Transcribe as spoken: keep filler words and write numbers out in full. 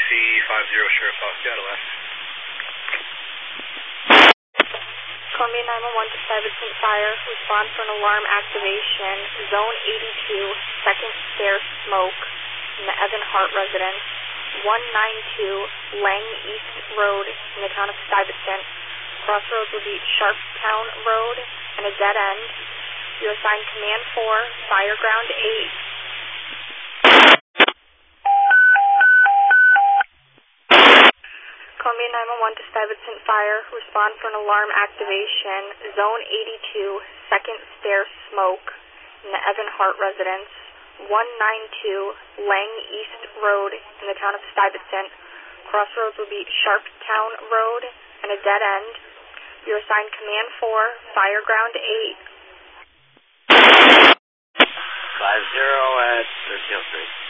C five zero Sheriff Fox Seattle left. Columbia nine one one to Stuyvesant Fire. Respond for an alarm activation. Zone eighty-two, second stair smoke in the Evan Hart residence. one ninety-two Lang East Road in the town of Stuyvesant. Crossroads will be Sharpstown Road and a dead end. You're assigned Command four, Fireground eight. Columbia nine one one to Stuyvesant Fire. Respond for an alarm activation. Zone eighty-two, second stair smoke in the Evan Hart residence. one ninety-two Lang East Road in the town of Stuyvesant. Crossroads will be Sharpstown Road and a dead end. You're assigned Command four, Fireground eight. five zero at thirteen oh three.